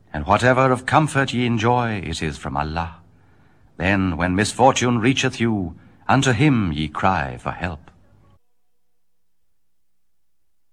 And whatever of comfort ye enjoy, it is from Allah. Then, when misfortune reacheth you, unto him ye cry for help.